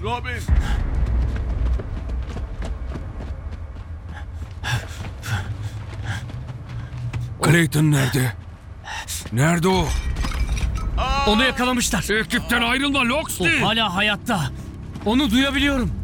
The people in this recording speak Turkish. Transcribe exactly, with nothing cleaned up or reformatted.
Robin! Clayton nerede? Nerede o? Onu yakalamışlar. Ekipten ayrılma O Loxley! hala hayatta. Onu duyabiliyorum.